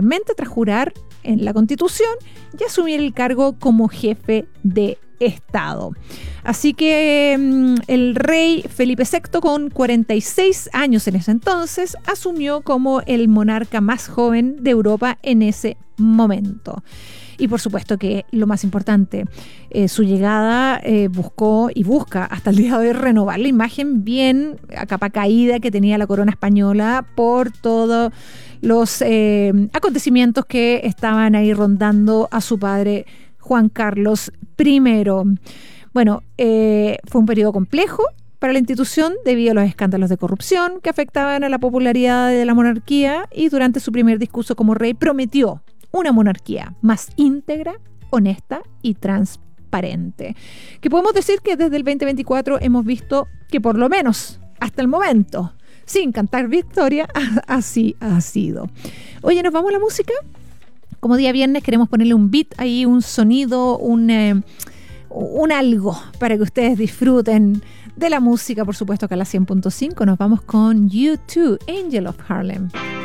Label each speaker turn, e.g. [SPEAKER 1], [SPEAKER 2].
[SPEAKER 1] tras jurar en la Constitución y asumir el cargo como jefe de Estado. Así que el rey Felipe VI, con 46 años en ese entonces, asumió como el monarca más joven de Europa en ese momento. Y por supuesto que lo más importante, su llegada buscó y busca hasta el día de hoy renovar la imagen bien a capa caída que tenía la corona española por todos los acontecimientos que estaban ahí rondando a su padre Juan Carlos I. Bueno, fue un periodo complejo para la institución debido a los escándalos de corrupción que afectaban a la popularidad de la monarquía, y durante su primer discurso como rey prometió una monarquía más íntegra, honesta y transparente. Que podemos decir que desde el 2024 hemos visto que por lo menos hasta el momento, sin cantar victoria, así ha sido. Oye, ¿nos vamos a la música? Como día viernes queremos ponerle un beat ahí, un sonido, un algo para que ustedes disfruten de la música, por supuesto que a la 100.5 nos vamos con U2, Angel of Harlem.